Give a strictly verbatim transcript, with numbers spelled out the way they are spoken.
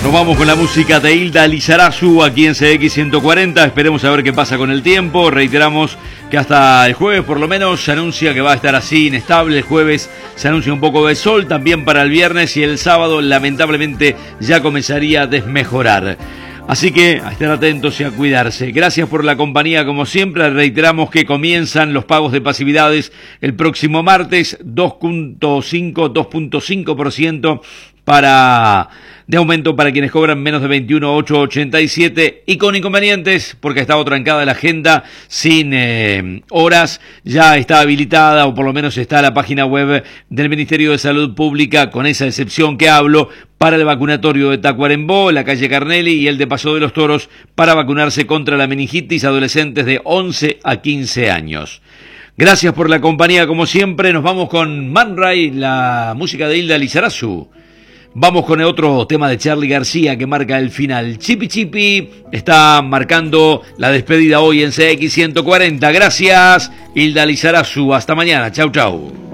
Nos vamos con la música de Hilda Lizarazu aquí en C X ciento cuarenta. Esperemos a ver qué pasa con el tiempo. Reiteramos que hasta el jueves por lo menos se anuncia que va a estar así inestable. El jueves se anuncia un poco de sol también para el viernes, y el sábado lamentablemente ya comenzaría a desmejorar. Así que a estar atentos y a cuidarse. Gracias por la compañía como siempre. Reiteramos que comienzan los pagos de pasividades el próximo martes, dos punto cinco por ciento para de aumento para quienes cobran menos de veintiuno mil ochocientos ochenta y siete, y con inconvenientes porque ha estado trancada la agenda sin eh, horas. Ya está habilitada, o por lo menos está la página web del Ministerio de Salud Pública, con esa excepción que hablo, para el vacunatorio de Tacuarembó, la calle Carnelli, y el de Paso de los Toros para vacunarse contra la meningitis adolescentes de once a quince años. Gracias por la compañía como siempre. Nos vamos con Man Ray, la música de Hilda Lizarazu. Vamos con el otro tema de Charly García que marca el final. Chipi Chipi está marcando la despedida hoy en C X ciento cuarenta. Gracias, Hilda Lizarazu. Hasta mañana. Chau, chau.